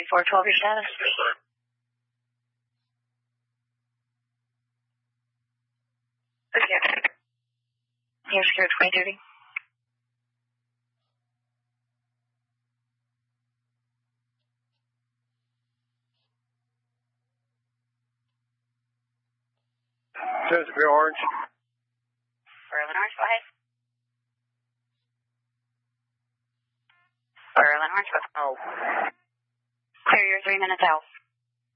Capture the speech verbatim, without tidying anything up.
forty-four twelve, your status? Okay. You're scared twenty duty? Says if you're orange. Berlin Orange, go ahead. Berlin Orange, go. Oh. Clear your three minutes out.